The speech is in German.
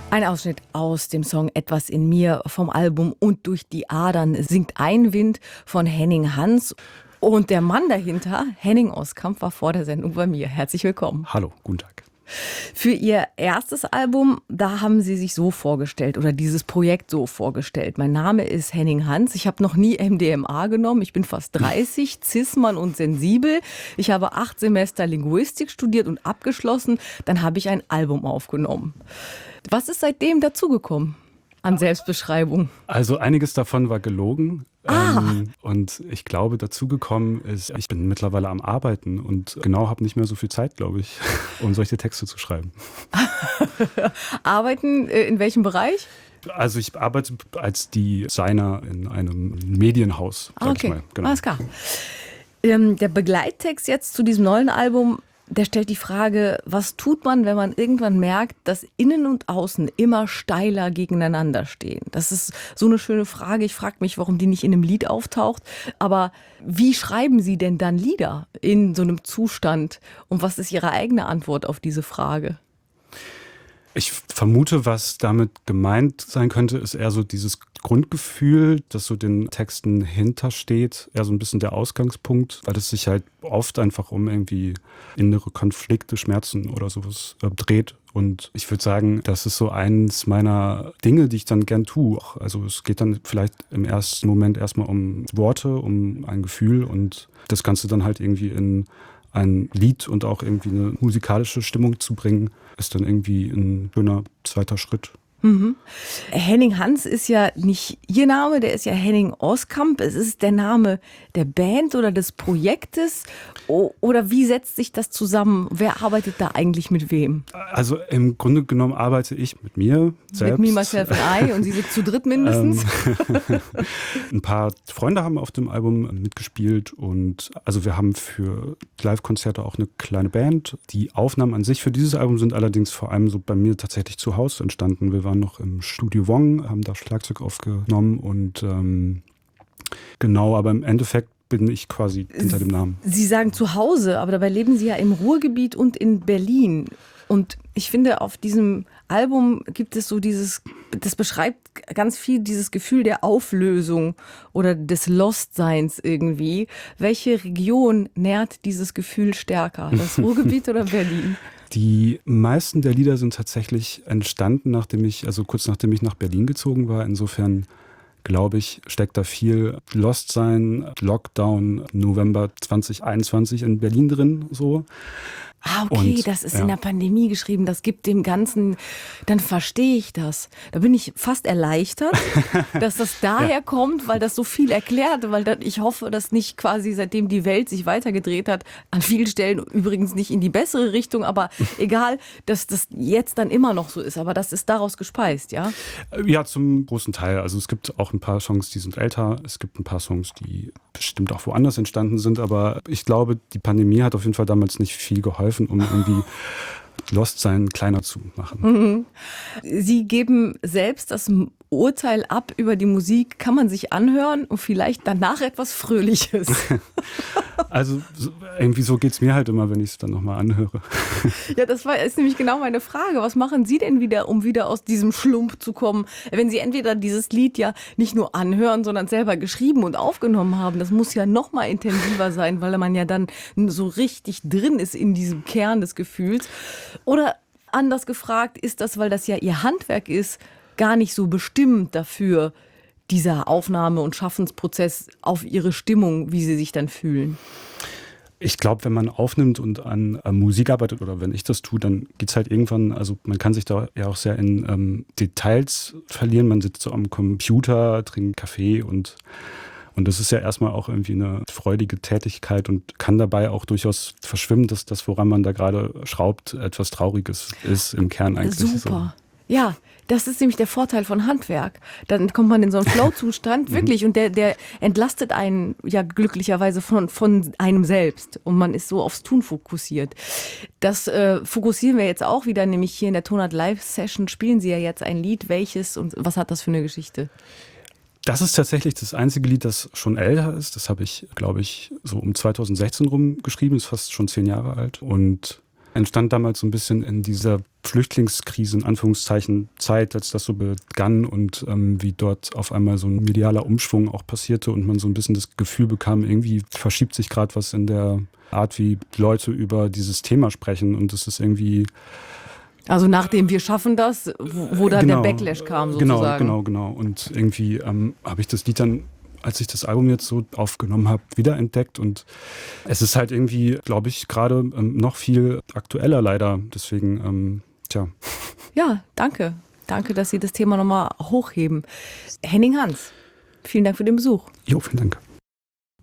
Ein Ausschnitt aus dem Song Etwas in mir vom Album Und durch die Adern singt ein Wind von Henning Hans. Und der Mann dahinter, Henning Oskamp, war vor der Sendung bei mir. Herzlich willkommen. Hallo, guten Tag. Für Ihr erstes Album, da haben Sie sich so vorgestellt oder dieses Projekt so vorgestellt. Mein Name ist Henning Hans. Ich habe noch nie MDMA genommen. Ich bin fast 30, Cis-Mann und sensibel. Ich habe 8 Semester Linguistik studiert und abgeschlossen. Dann habe ich ein Album aufgenommen. Was ist seitdem dazugekommen an Selbstbeschreibung? Also einiges davon war gelogen. Und ich glaube, dazugekommen ist, ich bin mittlerweile am Arbeiten und habe nicht mehr so viel Zeit, glaube ich, um solche Texte zu schreiben. Arbeiten in welchem Bereich? Also ich arbeite als Designer in einem Medienhaus, sag ich mal. Genau. Alles klar. Der Begleittext jetzt zu diesem neuen Album, der stellt die Frage, was tut man, wenn man irgendwann merkt, dass Innen und Außen immer steiler gegeneinander stehen? Das ist so eine schöne Frage. Ich frage mich, warum die nicht in einem Lied auftaucht. Aber wie schreiben Sie denn dann Lieder in so einem Zustand? Und was ist Ihre eigene Antwort auf diese Frage? Ich vermute, was damit gemeint sein könnte, ist eher so dieses Grundgefühl, das so den Texten hintersteht, eher so ein bisschen der Ausgangspunkt, weil es sich halt oft einfach um irgendwie innere Konflikte, Schmerzen oder sowas dreht. Und ich würde sagen, das ist so eins meiner Dinge, die ich dann gern tue. Also es geht dann vielleicht im ersten Moment erstmal um Worte, um ein Gefühl und das Ganze dann halt irgendwie in ein Lied und auch irgendwie eine musikalische Stimmung zu bringen, ist dann irgendwie ein schöner zweiter Schritt. Mhm. Henning Hans ist ja nicht Ihr Name, der ist ja Henning Oskamp. Es ist der Name der Band oder des Projektes. Oder wie setzt sich das zusammen? Wer arbeitet da eigentlich mit wem? Also im Grunde genommen arbeite ich mit mir selbst. Mit Me, Myself and I und Sie sind zu dritt mindestens. Ein paar Freunde haben auf dem Album mitgespielt und also wir haben für Live-Konzerte auch eine kleine Band. Die Aufnahmen an sich für dieses Album sind allerdings vor allem so bei mir tatsächlich zu Hause entstanden. Wir waren noch im Studio Wong, haben da Schlagzeug aufgenommen und aber im Endeffekt bin ich quasi hinter dem Namen. Sie sagen zu Hause, aber dabei leben Sie ja im Ruhrgebiet und in Berlin. Und ich finde, auf diesem Album gibt es so das beschreibt ganz viel dieses Gefühl der Auflösung oder des Lostseins irgendwie. Welche Region nährt dieses Gefühl stärker? Das Ruhrgebiet oder Berlin? Die meisten der Lieder sind tatsächlich entstanden, kurz nachdem ich nach Berlin gezogen war. Insofern glaube ich, steckt da viel Lost-Sein, Lockdown, November 2021 in Berlin drin, so. Ah, okay, das ist in der Pandemie geschrieben, das gibt dem Ganzen, dann verstehe ich das. Da bin ich fast erleichtert, dass das daher kommt, weil das so viel erklärt, ich hoffe, dass nicht quasi seitdem die Welt sich weitergedreht hat, an vielen Stellen übrigens nicht in die bessere Richtung, aber egal, dass das jetzt dann immer noch so ist, aber das ist daraus gespeist, ja? Ja, zum großen Teil. Also es gibt auch ein paar Songs, die sind älter, es gibt ein paar Songs, die bestimmt auch woanders entstanden sind, aber ich glaube, die Pandemie hat auf jeden Fall damals nicht viel geholfen, um irgendwie Lost-Sein kleiner zu machen. Mhm. Sie geben selbst das Urteil ab über die Musik. Kann man sich anhören und vielleicht danach etwas Fröhliches? Also irgendwie so geht es mir halt immer, wenn ich es dann nochmal anhöre. Ja, ist nämlich genau meine Frage. Was machen Sie denn wieder, um wieder aus diesem Schlump zu kommen? Wenn Sie entweder dieses Lied ja nicht nur anhören, sondern selber geschrieben und aufgenommen haben, das muss ja noch mal intensiver sein, weil man ja dann so richtig drin ist in diesem Kern des Gefühls. Oder anders gefragt, ist das, weil das ja Ihr Handwerk ist, gar nicht so bestimmt dafür, dieser Aufnahme- und Schaffensprozess auf Ihre Stimmung, wie Sie sich dann fühlen? Ich glaube, wenn man aufnimmt und an Musik arbeitet oder wenn ich das tue, dann geht es halt irgendwann, also man kann sich da ja auch sehr in Details verlieren. Man sitzt so am Computer, trinkt Kaffee und das ist ja erstmal auch irgendwie eine freudige Tätigkeit und kann dabei auch durchaus verschwimmen, dass das, woran man da gerade schraubt, etwas Trauriges ist im Kern eigentlich. Super. So. Ja, das ist nämlich der Vorteil von Handwerk. Dann kommt man in so einen Flow-Zustand, wirklich, und der entlastet einen ja glücklicherweise von einem selbst und man ist so aufs Tun fokussiert. Das fokussieren wir jetzt auch wieder, nämlich hier in der Tonart Live-Session spielen Sie ja jetzt ein Lied. Welches und was hat das für eine Geschichte? Das ist tatsächlich das einzige Lied, das schon älter ist. Das habe ich, glaube ich, so um 2016 rum geschrieben. Ist fast schon 10 Jahre alt. Und entstand damals so ein bisschen in dieser Flüchtlingskrise, in Anführungszeichen, Zeit, als das so begann und wie dort auf einmal so ein medialer Umschwung auch passierte und man so ein bisschen das Gefühl bekam, irgendwie verschiebt sich gerade was in der Art, wie Leute über dieses Thema sprechen und es ist irgendwie... Also nachdem wir schaffen das, wo dann der Backlash kam sozusagen. Genau. Und irgendwie habe ich das Lied dann, als ich das Album jetzt so aufgenommen habe, wiederentdeckt. Und es ist halt irgendwie, glaube ich, gerade noch viel aktueller leider. Deswegen, Ja, danke. Danke, dass Sie das Thema nochmal hochheben. Henning Hans, vielen Dank für den Besuch. Jo, vielen Dank.